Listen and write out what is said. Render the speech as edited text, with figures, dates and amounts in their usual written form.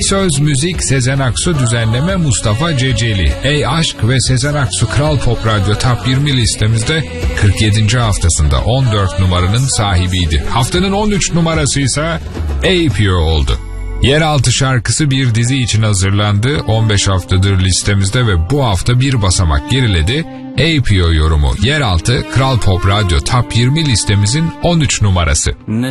Söz, müzik Sezen Aksu, düzenleme Mustafa Ceceli. Ey Aşk ve Sezen Aksu Kral Pop Radyo Top 20 listemizde 47. haftasında 14 numaranın sahibiydi. Haftanın 13 numarası ise APO oldu. Yeraltı şarkısı bir dizi için hazırlandı. 15 haftadır listemizde ve bu hafta bir basamak geriledi. APO yorumu Yeraltı Kral Pop Radyo Top 20 listemizin 13 numarası. Ne